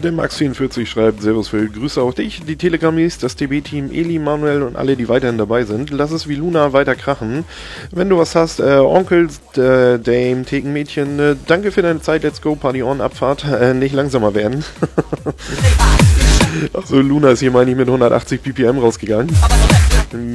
Der Max44 schreibt, Servus Phil, Grüße auch dich, die Telegrammis, das TB-Team, Eli, Manuel und alle, die weiterhin dabei sind. Lass es wie Luna weiter krachen. Wenn du was hast, Onkel, Dame, Thekenmädchen, danke für deine Zeit, let's go, Party on, Abfahrt, nicht langsamer werden. Also Luna ist hier, meine ich, mit 180 ppm rausgegangen.